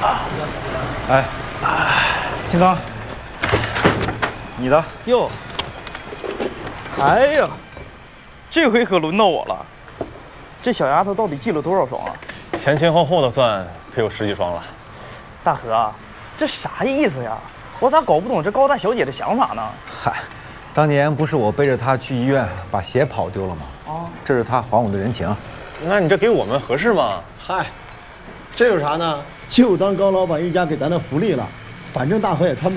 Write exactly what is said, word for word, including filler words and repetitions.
哎，青刚，你的哟，哎呀，这回可轮到我了。这小丫头到底系了多少双啊？ 前前后后的算，可有十几双了。 大河啊，这啥意思呀？我咋搞不懂这高大小姐的想法呢？ 嗨，当年不是我背着她去医院把鞋跑丢了吗？哦，这是她还我的人情。 那你这给我们合适吗？ 嗨，这有啥呢？就当高老板一家给咱的福利了，反正大河也穿不。